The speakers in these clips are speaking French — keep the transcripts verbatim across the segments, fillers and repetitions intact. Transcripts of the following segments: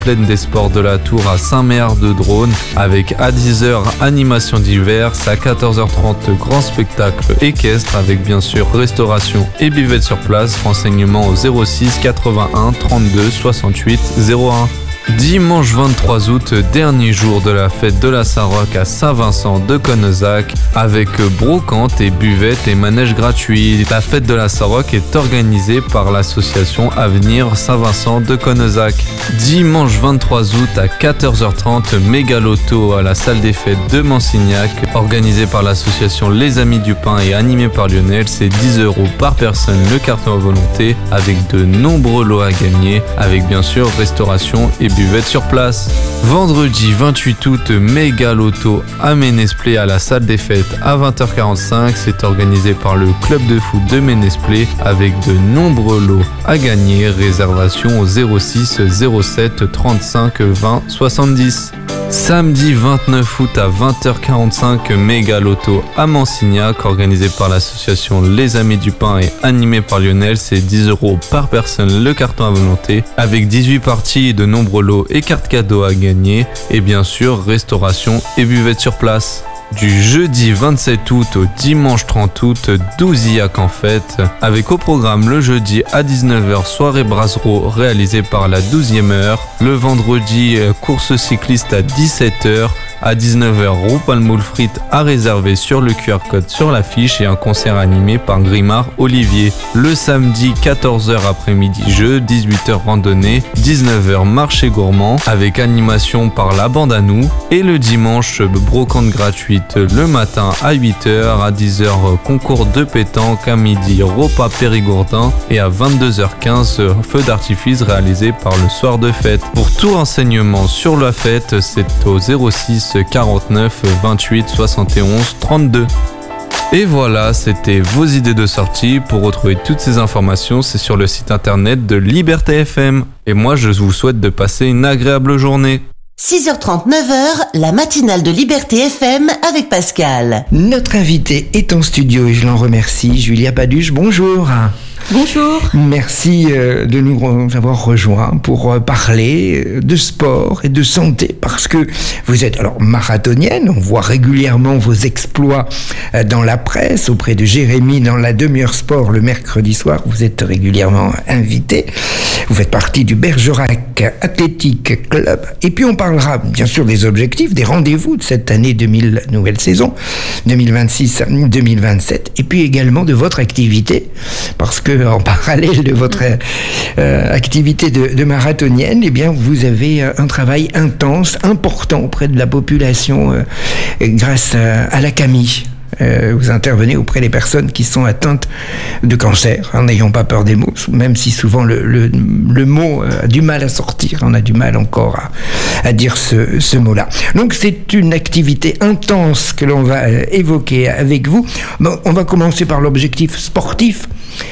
Plaine des sports de la Tour à Saint-Méard-de-Drône avec à dix heures animation diverses, à quatorze heures trente grand spectacle équestre avec bien sûr restauration et buvette sur place. Renseignements au zéro six quatre-vingt-un trente-deux soixante-huit zéro un. Dimanche vingt-trois août, dernier jour de la fête de la Saint-Roch à Saint-Vincent de Connezac avec brocante et buvette et manège gratuit. La fête de la Saint-Roch est organisée par l'association Avenir Saint-Vincent de Connezac. Dimanche vingt-trois août à quatorze heures trente, méga loto à la salle des fêtes de Mansignac, organisé par l'association Les Amis du Pain et animé par Lionel. C'est dix euros par personne le carton à volonté avec de nombreux lots à gagner avec bien sûr restauration et buvette sur place. Vendredi vingt-huit août, méga loto à Ménezplé à la salle des fêtes à vingt heures quarante-cinq. C'est organisé par le club de foot de Ménezplé avec de nombreux lots à gagner. Réservation au zéro six zéro sept trente-cinq vingt soixante-dix. Samedi vingt-neuf août à vingt heures quarante-cinq, méga loto à Mansignac, organisé par l'association Les Amis du Pain et animé par Lionel. C'est dix euros par personne le carton à volonté, avec dix-huit parties et de nombreux lots et cartes cadeaux à gagner, et bien sûr restauration et buvette sur place. Du jeudi vingt-sept août au dimanche trente août, Douzillac en fête, avec au programme le jeudi à dix-neuf heures soirée Brassereau réalisée par la douzième heure, le vendredi course cycliste à dix-sept heures, à dix-neuf heures roue palmoule frites à réserver sur le Q R code sur l'affiche et un concert animé par Grimard Olivier. Le samedi quatorze heures après-midi jeu, dix-huit heures randonnée, dix-neuf heures marché gourmand avec animation par la bande à nous, et le dimanche brocante gratuite le matin à huit heures, à dix heures concours de pétanque, à midi repas périgourdin et à vingt-deux heures quinze feu d'artifice réalisé par le soir de fête. Pour tout renseignement sur la fête, c'est au zéro six quarante-neuf vingt-huit soixante et onze trente-deux. Et voilà, c'était vos idées de sortie. Pour retrouver toutes ces informations, c'est sur le site internet de Liberté F M. Et moi, je vous souhaite de passer une agréable journée. six heures trente, neuf heures, la matinale de Liberté F M avec Pascal. Notre invité est en studio et je l'en remercie. Julia Paduche, bonjour. Bonjour. Merci de nous avoir rejoints pour parler de sport et de santé, parce que vous êtes alors marathonienne, on voit régulièrement vos exploits dans la presse, auprès de Jérémy dans la demi-heure sport le mercredi soir, vous êtes régulièrement invité. Vous faites partie du Bergerac Athletic Club, et puis on parlera bien sûr des objectifs, des rendez-vous de cette année deux mille, nouvelle saison deux mille vingt-six deux mille vingt-sept, et puis également de votre activité, parce que en parallèle de votre euh, activité de, de marathonienne, eh bien vous avez un travail intense, important auprès de la population euh, grâce à, à la Camille. Euh, vous intervenez auprès des personnes qui sont atteintes de cancer, en n'ayant pas peur des mots, même si souvent le, le, le mot a du mal à sortir, on a du mal encore à, à dire ce, ce mot-là. Donc c'est une activité intense que l'on va euh, évoquer avec vous. Bon, on va commencer par l'objectif sportif.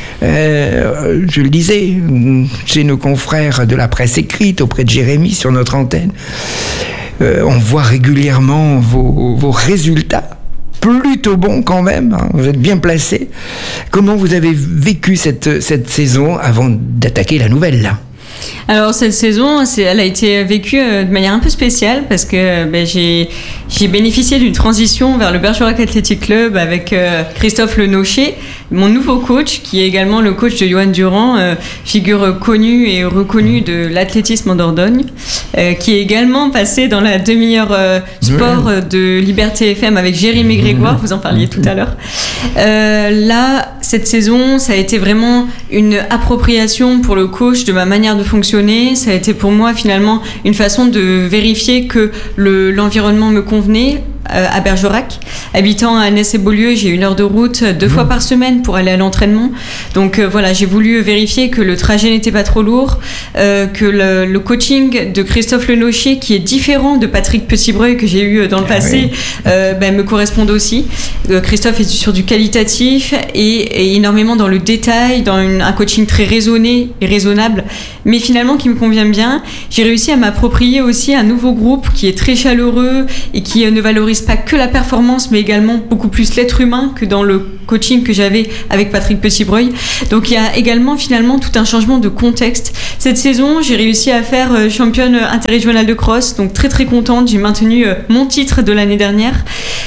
Euh, je le disais, chez nos confrères de la presse écrite, auprès de Jérémy sur notre antenne, euh, on voit régulièrement vos, vos résultats. Plutôt bon quand même, hein, vous êtes bien placé. Comment vous avez vécu cette, cette saison avant d'attaquer la nouvelle là ? Alors cette saison, c'est, elle a été vécue euh, de manière un peu spéciale parce que ben, j'ai, j'ai bénéficié d'une transition vers le Bergerac Athletic Club avec euh, Christophe Lenaucher, mon nouveau coach, qui est également le coach de Johan Durand, euh, figure connue et reconnue de l'athlétisme en Dordogne, euh, qui est également passé dans la demi-heure euh, sport euh, de Liberté F M avec Jérémy Grégoire, vous en parliez tout à l'heure. Euh, là, cette saison, ça a été vraiment une appropriation pour le coach de ma manière de fonctionner. Ça a été pour moi finalement une façon de vérifier que le, l'environnement me convenait. Euh, à Bergerac, habitant à Ness-et-Beaulieu, j'ai une heure de route deux mmh. fois par semaine pour aller à l'entraînement. Donc euh, voilà, j'ai voulu vérifier que le trajet n'était pas trop lourd, euh, que le, le coaching de Christophe Lenaucher, qui est différent de Patrick Petitbreuil que j'ai eu dans le passé, ah oui. euh, ben, me corresponde aussi. Euh, Christophe est sur du qualitatif et, et énormément dans le détail, dans une, un coaching très raisonné et raisonnable, mais finalement qui me convient bien. J'ai réussi à m'approprier aussi un nouveau groupe qui est très chaleureux et qui euh, ne valorise pas que la performance, mais également beaucoup plus l'être humain que dans le coaching que j'avais avec Patrick Petitbreuil. Donc il y a également finalement tout un changement de contexte. Cette saison, j'ai réussi à faire euh, championne interrégionale de cross, donc très très contente. J'ai maintenu euh, mon titre de l'année dernière.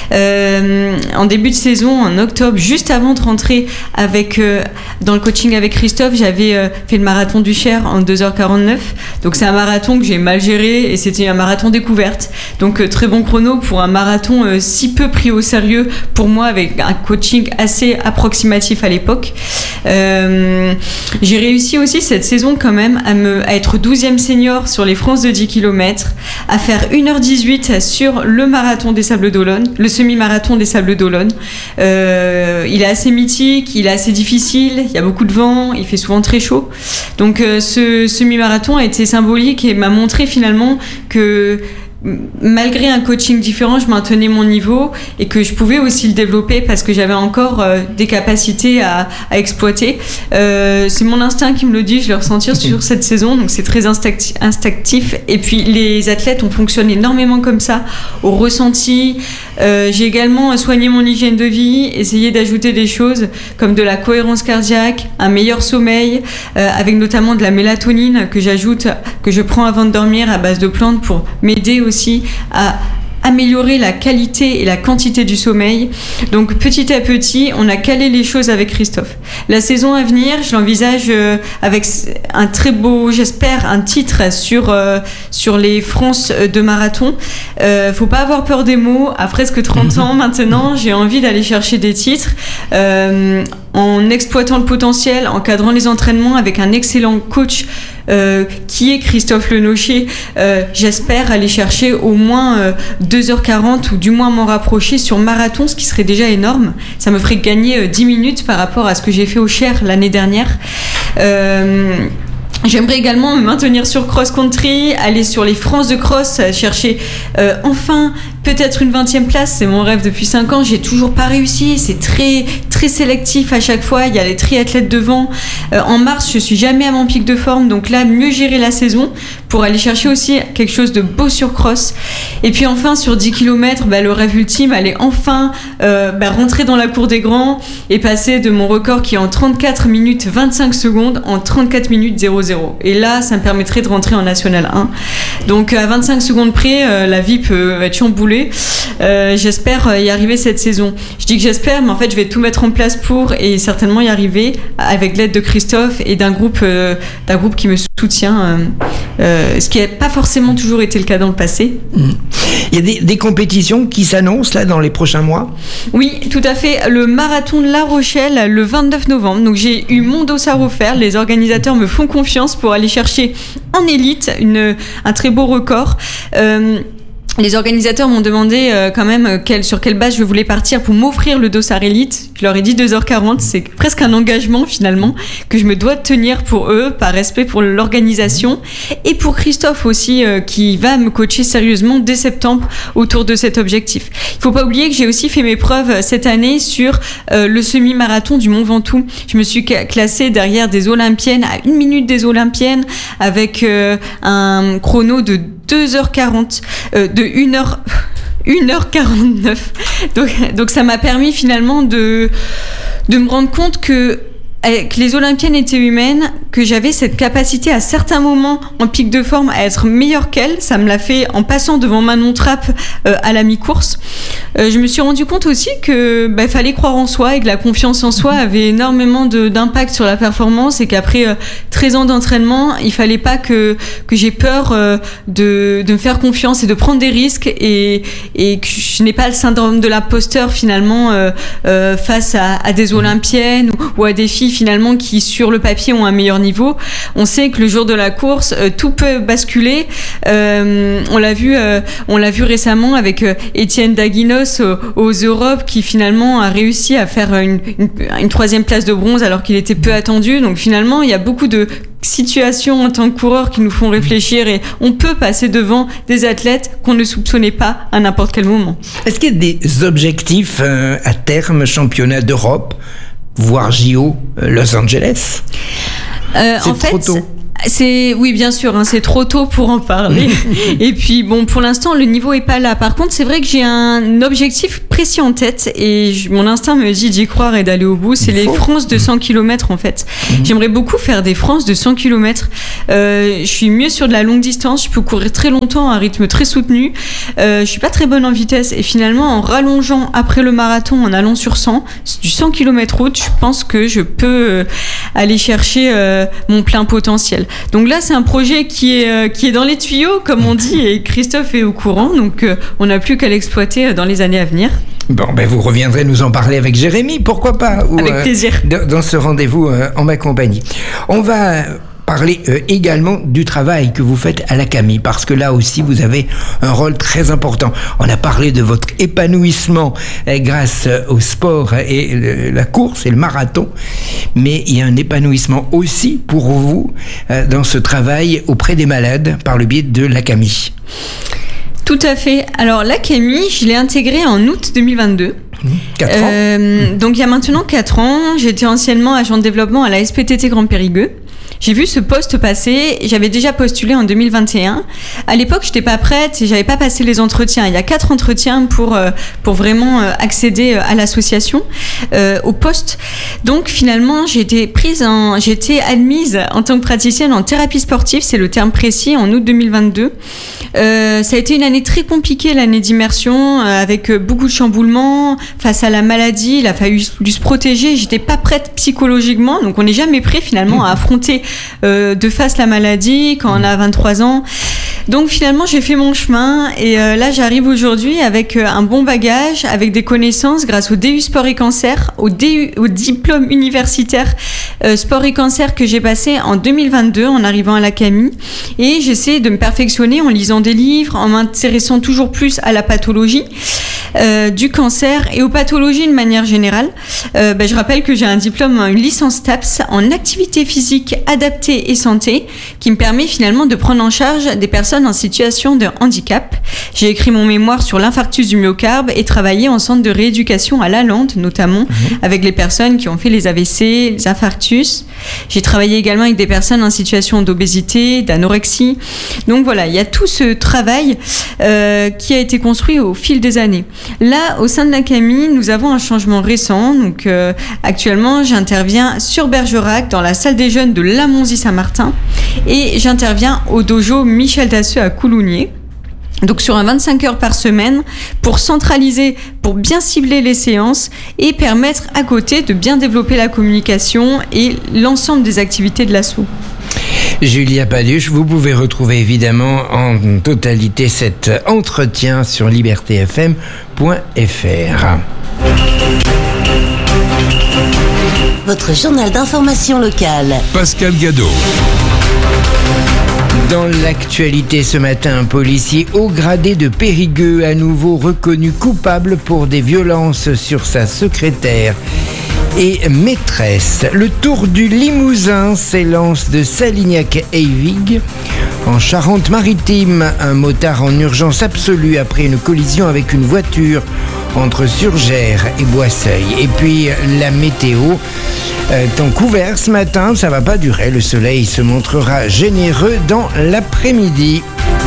Euh, en début de saison, en octobre, juste avant de rentrer avec, euh, dans le coaching avec Christophe, j'avais euh, fait le marathon du Cher en deux heures quarante-neuf. Donc c'est un marathon que j'ai mal géré et c'était un marathon découverte. Donc euh, très bon chrono pour un marathon euh, si peu pris au sérieux pour moi, avec un coaching assez approximatif à l'époque. Euh, j'ai réussi aussi cette saison quand même à, me, à être douzième senior sur les France de dix kilomètres, à faire une heure dix-huit sur le marathon des Sables d'Olonne, le semi-marathon des Sables d'Olonne. Euh, il est assez mythique, il est assez difficile, il y a beaucoup de vent, il fait souvent très chaud. Donc euh, ce semi-marathon a été symbolique et m'a montré finalement que malgré un coaching différent, je maintenais mon niveau et que je pouvais aussi le développer parce que j'avais encore euh, des capacités à, à exploiter. Euh, c'est mon instinct qui me le dit, je l'ai ressenti sur cette saison, donc c'est très instincti- instinctif. Et puis les athlètes ont fonctionné énormément comme ça, au ressenti. Euh, j'ai également soigné mon hygiène de vie, essayé d'ajouter des choses comme de la cohérence cardiaque, un meilleur sommeil, euh, avec notamment de la mélatonine que j'ajoute, que je prends avant de dormir à base de plantes pour m'aider aussi aussi à améliorer la qualité et la quantité du sommeil. Donc petit à petit, on a calé les choses avec Christophe. La saison à venir, je l'envisage euh, avec un très beau, j'espère, un titre sur, euh, sur les France de marathon. Euh, faut pas avoir peur des mots. À presque trente ans maintenant, j'ai envie d'aller chercher des titres euh, en exploitant le potentiel, en cadrant les entraînements avec un excellent coach Euh, qui est Christophe Lenocher. Euh, j'espère aller chercher au moins euh, deux heures quarante ou du moins m'en rapprocher sur marathon, ce qui serait déjà énorme. Ça me ferait gagner euh, dix minutes par rapport à ce que j'ai fait au Cher l'année dernière. Euh, J'aimerais également me maintenir sur cross-country, aller sur les France de cross, chercher euh, enfin peut-être une vingtième place. C'est mon rêve depuis cinq ans. J'ai toujours pas réussi. C'est très très sélectif à chaque fois. Il y a les triathlètes devant. Euh, en mars, je suis jamais à mon pic de forme. Donc là, mieux gérer la saison pour aller chercher aussi quelque chose de beau sur cross. Et puis enfin, sur dix kilomètres, bah, le rêve ultime, aller enfin euh, bah, rentrer dans la cour des grands et passer de mon record qui est en trente-quatre minutes vingt-cinq secondes en trente-quatre minutes zéro zéro. Et là, ça me permettrait de rentrer en National un. Donc à vingt-cinq secondes près, euh, la vie peut être chamboulée. Euh, j'espère y arriver cette saison. Je dis que j'espère, mais en fait, je vais tout mettre en place pour et certainement y arriver avec l'aide de Christophe et d'un groupe, euh, d'un groupe qui me soutient, euh, euh, ce qui n'a pas forcément toujours été le cas dans le passé. Mmh. Il y a des, des compétitions qui s'annoncent là dans les prochains mois ? Oui, tout à fait. Le marathon de La Rochelle le vingt-neuf novembre. Donc j'ai eu mon dos à refaire. Les organisateurs me font confiance pour aller chercher en élite une, un très beau record. Euh, Les organisateurs m'ont demandé euh, quand même quel, sur quelle base je voulais partir pour m'offrir le dossard élite. Je leur ai dit deux heures quarante, c'est presque un engagement finalement que je me dois de tenir pour eux, par respect pour l'organisation et pour Christophe aussi euh, qui va me coacher sérieusement dès septembre autour de cet objectif. Il faut pas oublier que j'ai aussi fait mes preuves cette année sur euh, le semi-marathon du Mont Ventoux. Je me suis classée derrière des Olympiennes à une minute des Olympiennes avec euh, un chrono de deux heures quarante, euh, de une heure, une heure quarante-neuf. Donc, donc ça m'a permis finalement de, de me rendre compte que, que les Olympiennes étaient humaines, que j'avais cette capacité à certains moments en pic de forme à être meilleure qu'elles. Ça me l'a fait en passant devant Manon Trapp euh, à la mi-course. Euh, je me suis rendu compte aussi que bah, fallait croire en soi et que la confiance en soi avait énormément de, d'impact sur la performance et qu'après euh, treize ans d'entraînement, il fallait pas que, que j'ai peur euh, de, de me faire confiance et de prendre des risques et, et que je n'ai pas le syndrome de l'imposteur finalement euh, euh, face à, à des Olympiennes ou, ou à des filles finalement qui sur le papier ont un meilleur niveau. On sait que le jour de la course, euh, tout peut basculer. Euh, on l'a vu, euh, on l'a vu récemment avec euh, Étienne Daguinos aux, aux Europes qui finalement a réussi à faire une, une, une troisième place de bronze alors qu'il était peu attendu. Donc finalement, il y a beaucoup de situations en tant que coureur qui nous font réfléchir et on peut passer devant des athlètes qu'on ne soupçonnait pas à n'importe quel moment. Est-ce qu'il y a des objectifs euh, à terme, championnat d'Europe, voire J O euh, Los Angeles ? euh, C'est en fait, trop tôt. C'est, oui, bien sûr, hein, c'est trop tôt pour en parler. Et puis, bon, pour l'instant, le niveau est pas là. Par contre, c'est vrai que j'ai un objectif précis en tête et je, mon instinct me dit d'y croire et d'aller au bout. C'est les France de cent kilomètres en fait. Mmh. J'aimerais beaucoup faire des France de cent kilomètres. Euh, je suis mieux sur de la longue distance. Je peux courir très longtemps à un rythme très soutenu. Euh, je suis pas très bonne en vitesse et finalement en rallongeant après le marathon, en allant sur cent, du cent kilomètres route, je pense que je peux euh, aller chercher euh, mon plein potentiel. Donc là, c'est un projet qui est, euh, qui est dans les tuyaux, comme on dit, et Christophe est au courant. Donc euh, on n'a plus qu'à l'exploiter dans les années à venir. Bon, ben vous reviendrez nous en parler avec Jérémy, pourquoi pas, ou, avec plaisir. Euh, dans ce rendez-vous euh, en ma compagnie. On va parler euh, également du travail que vous faites à la Camille, parce que là aussi vous avez un rôle très important. On a parlé de votre épanouissement euh, grâce euh, au sport et euh, la course et le marathon, mais il y a un épanouissement aussi pour vous euh, dans ce travail auprès des malades par le biais de la Camille. Tout à fait. Alors la Camille, je l'ai intégrée en août deux mille vingt-deux. quatre ans. Euh, donc il y a maintenant quatre ans, j'étais anciennement agent de développement à la S P T T Grand Périgueux. J'ai vu ce poste passer, j'avais déjà postulé en deux mille vingt et un. À l'époque, je n'étais pas prête et j'avais pas passé les entretiens. Il y a quatre entretiens pour, euh, pour vraiment euh, accéder à l'association, euh, au poste. Donc finalement, j'ai été prise en, j'ai été admise en tant que praticienne en thérapie sportive, c'est le terme précis, en août deux mille vingt-deux. Euh, ça a été une année très compliquée, l'année d'immersion, euh, avec euh, beaucoup de chamboulements face à la maladie. Il a fallu se protéger. J'étais pas prête psychologiquement, donc on n'est jamais prêt finalement à affronter euh, de face la maladie quand on a vingt-trois ans. Donc finalement, j'ai fait mon chemin et euh, là, j'arrive aujourd'hui avec euh, un bon bagage, avec des connaissances grâce au D U Sport et Cancer, au, D U, au diplôme universitaire euh, Sport et Cancer que j'ai passé en deux mille vingt-deux en arrivant à la Camille. Et j'essaie de me perfectionner en lisant des livres, en m'intéressant toujours plus à la pathologie euh, du cancer et aux pathologies de manière générale. Euh, bah, je rappelle que j'ai un diplôme, une licence T A P S en activité physique adaptée et santé qui me permet finalement de prendre en charge des personnes en situation de handicap. J'ai écrit mon mémoire sur l'infarctus du myocarde et travaillé en centre de rééducation à Lalande, notamment mmh. avec les personnes qui ont fait les A V C, les infarctus. J'ai travaillé également avec des personnes en situation d'obésité, d'anorexie. Donc voilà, il y a tout ce travail euh, qui a été construit au fil des années. Là, au sein de la Camille, nous avons un changement récent. Donc euh, actuellement, j'interviens sur Bergerac, dans la salle des jeunes de Lamonzie-Saint-Martin, et j'interviens au dojo Michel Dasseux à Coulounier. Donc sur un vingt-cinq heures par semaine pour centraliser, pour bien cibler les séances et permettre à côté de bien développer la communication et l'ensemble des activités de l'asso. Julia Paduche, vous pouvez retrouver évidemment en totalité cet entretien sur liberté f m point f r. Votre journal d'information locale. Pascal Gadot. Dans l'actualité ce matin, un policier haut gradé de Périgueux à nouveau reconnu coupable pour des violences sur sa secrétaire et maîtresse. Le Tour du Limousin s'élance de Salignac-Eyvig. En Charente-Maritime, un motard en urgence absolue après une collision avec une voiture entre Surgères et Boisseuil. Et puis la météo, euh, temps couvert ce matin, ça va pas durer. Le soleil se montrera généreux dans l'après-midi.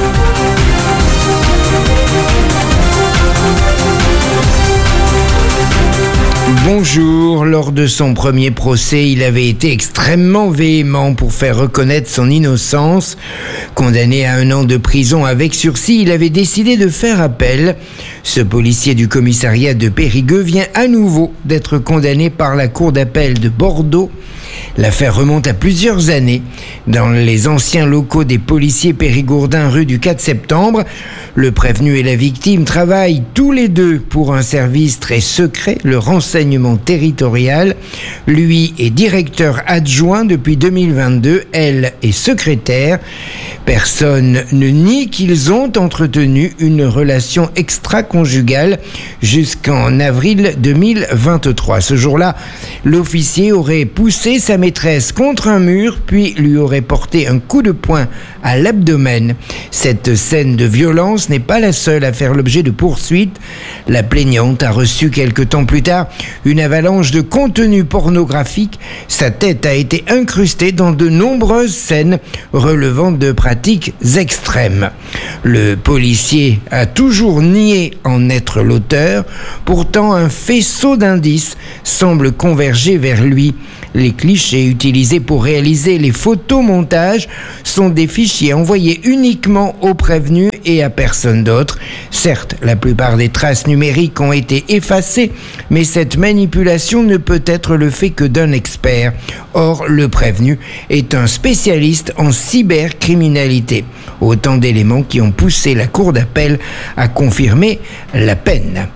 Bonjour, lors de son premier procès, il avait été extrêmement véhément pour faire reconnaître son innocence. Condamné à un an de prison avec sursis, il avait décidé de faire appel. Ce policier du commissariat de Périgueux vient à nouveau d'être condamné par la cour d'appel de Bordeaux. L'affaire remonte à plusieurs années. Dans les anciens locaux des policiers périgourdins rue du quatre septembre, le prévenu et la victime travaillent tous les deux pour un service très secret, le renseignement territorial. Lui est directeur adjoint depuis deux mille vingt-deux, elle est secrétaire. Personne ne nie qu'ils ont entretenu une relation extra-conjugale jusqu'en avril deux mille vingt-trois. Ce jour-là, l'officier aurait poussé sa maîtresse contre un mur, puis lui aurait porté un coup de poing à l'abdomen. Cette scène de violence n'est pas la seule à faire l'objet de poursuites. La plaignante a reçu quelque temps plus tard une avalanche de contenu pornographique. Sa tête a été incrustée dans de nombreuses scènes relevant de pratiques extrêmes. Le policier a toujours nié en être l'auteur. Pourtant, un faisceau d'indices semble converger vers lui. Les clichés utilisés pour réaliser les photomontages sont des fichiers envoyés uniquement aux prévenus et à personne d'autre. Certes, la plupart des traces numériques ont été effacées, mais cette manipulation ne peut être le fait que d'un expert. Or, le prévenu est un spécialiste en cybercriminalité. Autant d'éléments qui ont poussé la cour d'appel à confirmer la peine.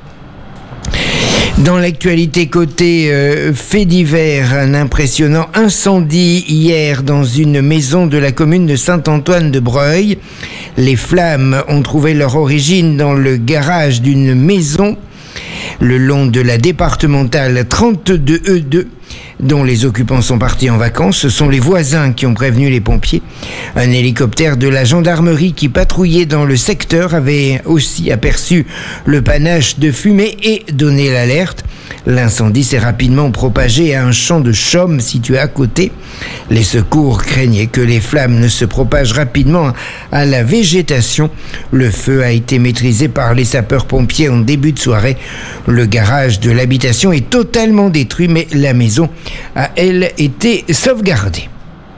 Dans l'actualité côté euh, fait divers, un impressionnant incendie hier dans une maison de la commune de Saint-Antoine-de-Breuil. Les flammes ont trouvé leur origine dans le garage d'une maison le long de la départementale trente-deux E deux, dont les occupants sont partis en vacances. Ce sont les voisins qui ont prévenu les pompiers. Un hélicoptère de la gendarmerie qui patrouillait dans le secteur avait aussi aperçu le panache de fumée et donné l'alerte. L'incendie s'est rapidement propagé à un champ de chaume situé à côté. Les secours craignaient que les flammes ne se propagent rapidement à la végétation. Le feu a été maîtrisé par les sapeurs-pompiers en début de soirée. Le garage de l'habitation est totalement détruit, mais la maison a, elle, été sauvegardée.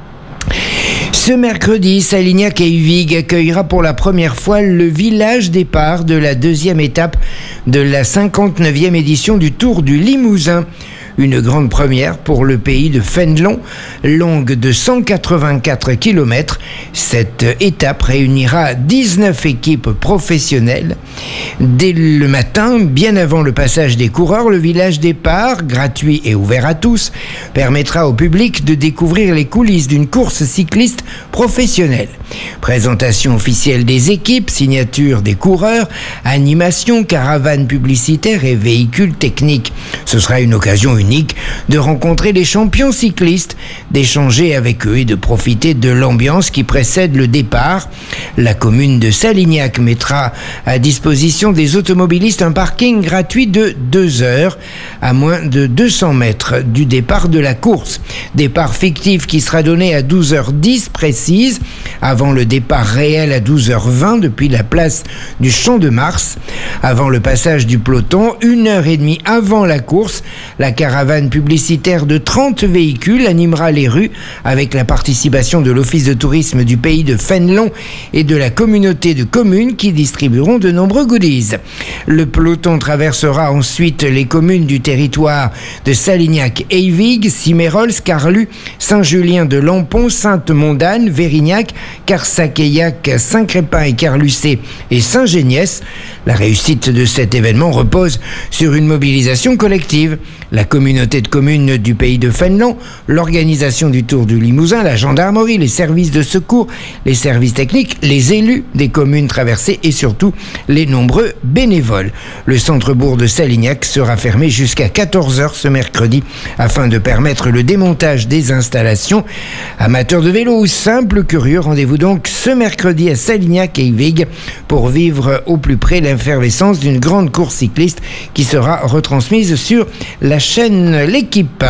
Ce mercredi, Salignac-Eyvig accueillera pour la première fois le village départ de la deuxième étape de la cinquante-neuvième édition du Tour du Limousin. Une grande première pour le pays de Fénelon, longue de cent quatre-vingt-quatre kilomètres. Cette étape réunira dix-neuf équipes professionnelles. Dès le matin, bien avant le passage des coureurs, le village départ, gratuit et ouvert à tous, permettra au public de découvrir les coulisses d'une course cycliste professionnelle. Présentation officielle des équipes, signature des coureurs, animation, caravane publicitaire et véhicules techniques. Ce sera une occasion unique de rencontrer les champions cyclistes, d'échanger avec eux et de profiter de l'ambiance qui précède le départ. La commune de Salignac mettra à disposition des automobilistes un parking gratuit de deux heures à moins de deux cents mètres du départ de la course. Départ fictif qui sera donné à douze heures dix précise, avant le départ réel à douze heures vingt depuis la place du Champ de Mars. Avant le passage du peloton, une heure et demie avant la course, la caravane publicitaire de trente véhicules animera les rues avec la participation de l'Office de tourisme du pays de Fénelon et de la communauté de communes qui distribueront de nombreux goodies. Le peloton traversera ensuite les communes du territoire de Salignac-Eyvig, Cimérols, Carlus, Saint-Julien de Lampon, Sainte-Mondane, Vérignac, Carsac-Eillac, Saint-Crépin et Carlucé et Saint-Géniès. La réussite de cet événement repose sur une mobilisation collective. La communauté de communes du pays de Fénelon, l'organisation du Tour du Limousin, la gendarmerie, les services de secours, les services techniques, les élus des communes traversées et surtout les nombreux bénévoles. Le centre-bourg de Salignac sera fermé jusqu'à quatorze heures ce mercredi afin de permettre le démontage des installations. Amateurs de vélo ou simples curieux, rendez-vous donc ce mercredi à Salignac-Eyvig pour vivre au plus près l'effervescence d'une grande course cycliste qui sera retransmise sur la chaîne L'Équipe.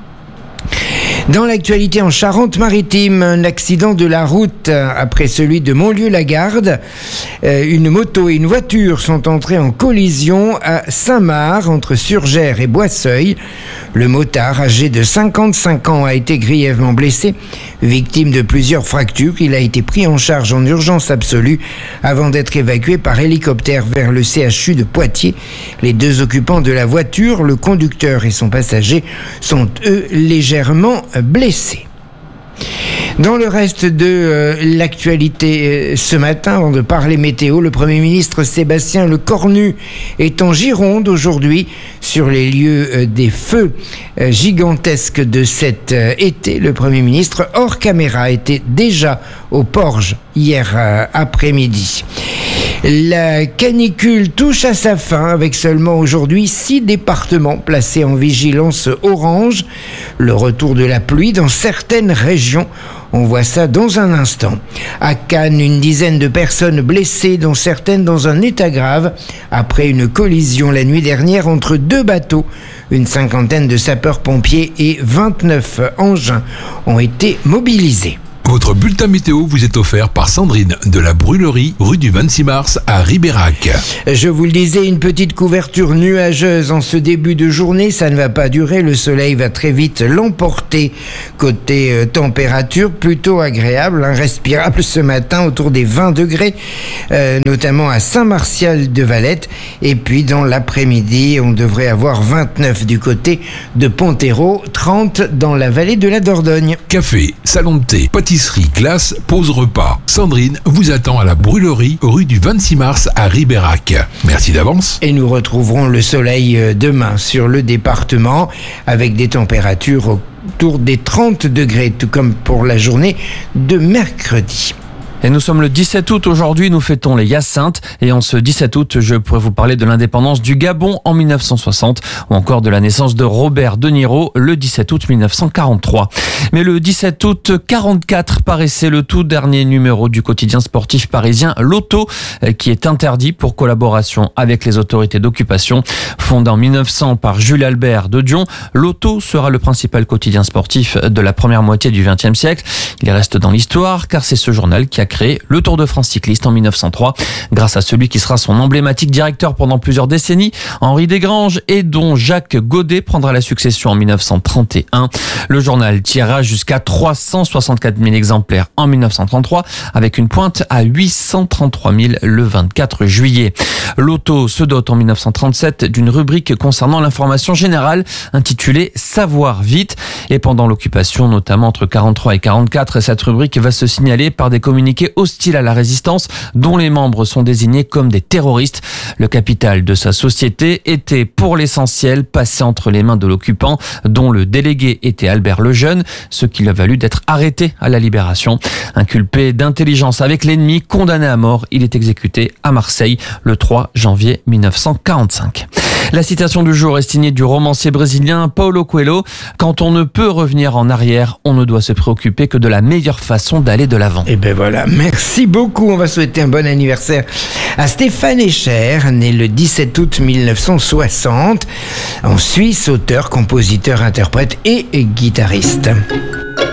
Dans l'actualité en Charente-Maritime, un accident de la route après celui de Montlieu-la-Garde. Euh, une moto et une voiture sont entrées en collision à Saint-Marc, entre Surgères et Boisseuil. Le motard, âgé de cinquante-cinq ans, a été grièvement blessé. Victime de plusieurs fractures, il a été pris en charge en urgence absolue avant d'être évacué par hélicoptère vers le C H U de Poitiers. Les deux occupants de la voiture, le conducteur et son passager, sont eux légèrement blessés. Dans le reste de euh, l'actualité euh, ce matin, avant de parler météo, le Premier ministre Sébastien Lecornu est en Gironde aujourd'hui sur les lieux euh, des feux euh, gigantesques de cet euh, été. Le Premier ministre, hors caméra, était déjà au Porge hier euh, après-midi. La canicule touche à sa fin avec seulement aujourd'hui six départements placés en vigilance orange. Le retour de la pluie dans certaines régions. On voit ça dans un instant. À Cannes, une dizaine de personnes blessées, dont certaines dans un état grave, après une collision la nuit dernière entre deux bateaux. Une cinquantaine de sapeurs-pompiers et vingt-neuf engins ont été mobilisés. Votre bulletin météo vous est offert par Sandrine de la Brûlerie, rue du vingt-six mars à Ribérac. Je vous le disais, une petite couverture nuageuse en ce début de journée, ça ne va pas durer, le soleil va très vite l'emporter. Côté euh, température, plutôt agréable, hein, respirable ce matin autour des vingt degrés, euh, notamment à Saint-Martial-de-Valette. Et puis dans l'après-midi, on devrait avoir vingt-neuf du côté de Pontero, trente dans la vallée de la Dordogne. Café, salon de thé, pâtisserie, glace, pause repas. Sandrine vous attend à la Brûlerie, rue du vingt-six mars à Ribérac. Merci d'avance. Et nous retrouverons le soleil demain sur le département avec des températures autour des trente degrés, tout comme pour la journée de mercredi. Et nous sommes le dix-sept août aujourd'hui, nous fêtons les Hyacinthes. Et en ce dix-sept août, je pourrais vous parler de l'indépendance du Gabon en mille neuf cent soixante ou encore de la naissance de Robert De Niro le dix-sept août mille neuf cent quarante-trois. Mais le dix-sept août quarante-quatre paraissait le tout dernier numéro du quotidien sportif parisien L'Auto, qui est interdit pour collaboration avec les autorités d'occupation. Fondé en mille neuf cents par Jules Albert de Dion, L'Auto sera le principal quotidien sportif de la première moitié du vingtième siècle. Il reste dans l'histoire car c'est ce journal qui a créé le Tour de France cycliste en mille neuf cent trois, grâce à celui qui sera son emblématique directeur pendant plusieurs décennies, Henri Desgranges, et dont Jacques Godet prendra la succession en mille neuf cent trente et un. Le journal tirera jusqu'à trois cent soixante-quatre mille exemplaires en mille neuf cent trente-trois, avec une pointe à huit cent trente-trois mille le vingt-quatre juillet. L'Auto se dote en mille neuf cent trente-sept d'une rubrique concernant l'information générale intitulée Savoir vite, et pendant l'occupation, notamment entre quarante-trois et quarante-quatre, cette rubrique va se signaler par des communiqués hostiles à la résistance dont les membres sont désignés comme des terroristes. Le capital de sa société était pour l'essentiel passé entre les mains de l'occupant, dont le délégué était Albert Lejeune, ce qui lui a valu d'être arrêté à la Libération. Inculpé d'intelligence avec l'ennemi, condamné à mort, il est exécuté à Marseille le trois janvier mille neuf cent quarante-cinq. La citation du jour est signée du romancier brésilien Paulo Coelho. Quand on ne peut revenir en arrière, on ne doit se préoccuper que de la meilleure façon d'aller de l'avant. Et ben voilà, merci beaucoup. On va souhaiter un bon anniversaire à Stéphane Escher, né le dix-sept août mille neuf cent soixante, en Suisse, auteur, compositeur, interprète et guitariste.